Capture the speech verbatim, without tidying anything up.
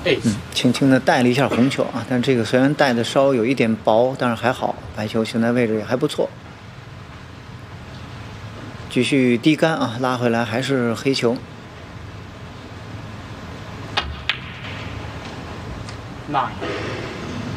嗯，轻轻的带了一下红球啊，但这个虽然带的稍微有一点薄，但是还好，白球现在位置也还不错。继续低杆啊，拉回来还是黑球。 nine